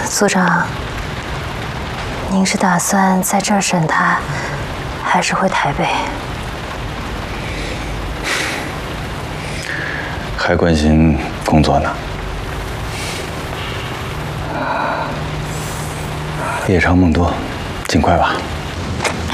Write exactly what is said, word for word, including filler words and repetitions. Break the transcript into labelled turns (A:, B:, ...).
A: 组长，您是打算在这儿审他，还是回台北？
B: 还关心工作呢。夜长梦多，尽快吧。